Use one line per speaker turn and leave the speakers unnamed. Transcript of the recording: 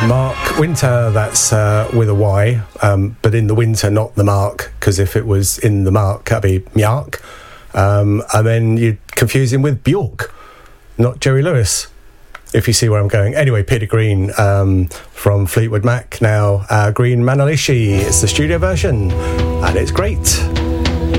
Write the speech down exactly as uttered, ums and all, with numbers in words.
Mark Winter, that's uh, with a Y, um, but in the winter, not the mark, because if it was in the mark, that'd be Mjark. Um, and then you'd confuse him with Bjork, not Jerry Lewis, if you see where I'm going. Anyway, Peter Green um, from Fleetwood Mac now. Uh, Green Manalishi, it's the studio version, and it's great.